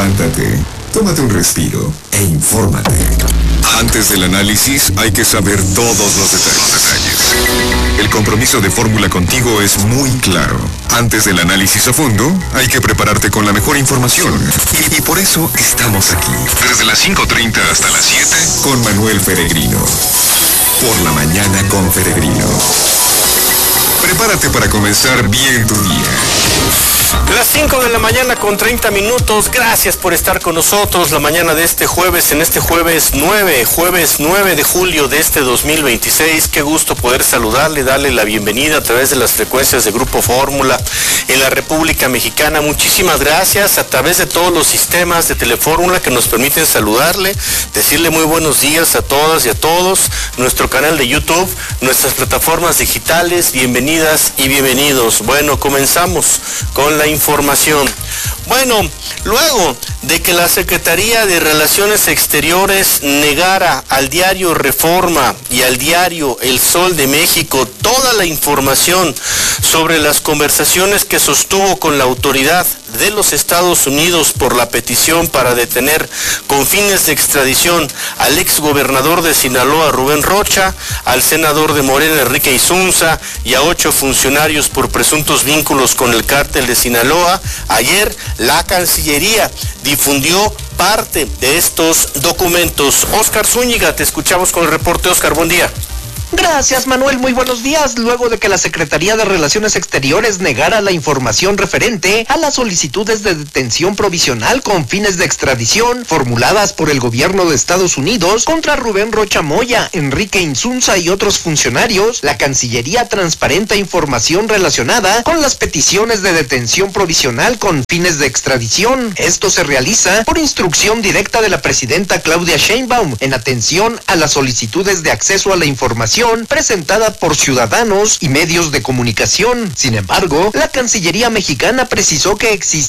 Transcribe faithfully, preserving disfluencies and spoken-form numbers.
Levántate, tómate un respiro e infórmate. Antes del análisis hay que saber todos los detalles. El compromiso de Fórmula contigo es muy claro. Antes del análisis a fondo, hay que prepararte con la mejor información. Y, y por eso estamos aquí. Desde las cinco treinta hasta las siete, con Manuel Peregrino. Por la mañana con Peregrino. Prepárate para comenzar bien tu día. Las cinco de la mañana con treinta minutos, gracias por estar con nosotros la mañana de este jueves, en este jueves nueve, jueves nueve de julio de este dos mil veintiséis. Qué gusto poder saludarle, darle la bienvenida a través de las frecuencias de Grupo Fórmula en la República Mexicana. Muchísimas gracias a través de todos los sistemas de Telefórmula que nos permiten saludarle, decirle muy buenos días a todas y a todos, nuestro canal de YouTube, nuestras plataformas digitales, bienvenidas y bienvenidos. Bueno, comenzamos con la información. Bueno, luego de que la Secretaría de Relaciones Exteriores negara al diario Reforma y al diario El Sol de México toda la información sobre las conversaciones que sostuvo con la autoridad de los Estados Unidos por la petición para detener con fines de extradición al exgobernador de Sinaloa, Rubén Rocha, al senador de Morena, Enrique Insunza, y a ocho funcionarios por presuntos vínculos con el cártel de Sinaloa, ayer la Cancillería difundió parte de estos documentos. Óscar Zúñiga, te escuchamos con el reporte. Óscar, buen día. Gracias, Manuel. Muy buenos días. Luego de que la Secretaría de Relaciones Exteriores negara la información referente a las solicitudes de detención provisional con fines de extradición formuladas por el gobierno de Estados Unidos contra Rubén Rocha Moya, Enrique Insunza y otros funcionarios, la Cancillería transparenta información relacionada con las peticiones de detención provisional con fines de extradición. Esto se realiza por instrucción directa de la presidenta Claudia Sheinbaum en atención a las solicitudes de acceso a la información presentada por ciudadanos y medios de comunicación. Sin embargo, la Cancillería mexicana precisó que existe